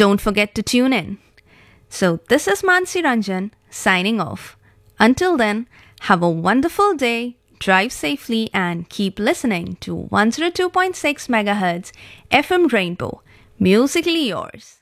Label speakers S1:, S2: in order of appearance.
S1: don't forget to tune in. So, this is Mansi Ranjan signing off. Until then, have a wonderful day, drive safely, and keep listening to 102.6 MHz FM Rainbow, musically yours.